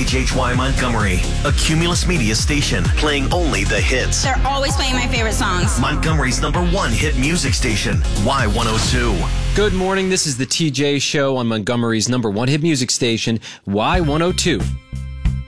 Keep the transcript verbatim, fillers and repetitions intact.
H H Y Montgomery, a Cumulus Media station, playing only the hits. They're always playing my favorite songs. Montgomery's number one hit music station, Y one oh two. Good morning. This is the T J Show on Montgomery's number one hit music station, Y one oh two.